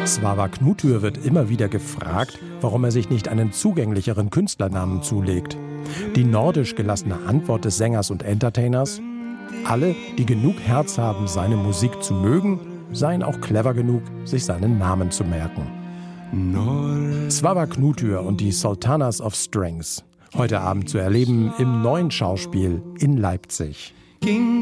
Slava Knutür wird immer wieder gefragt, warum er sich nicht einen zugänglicheren Künstlernamen zulegt. Die nordisch gelassene Antwort des Sängers und Entertainers: Alle, die genug Herz haben, seine Musik zu mögen, seien auch clever genug, sich seinen Namen zu merken. Slava Knutür und die Sultanas of Strings. Heute Abend zu erleben im Neuen Schauspiel in Leipzig.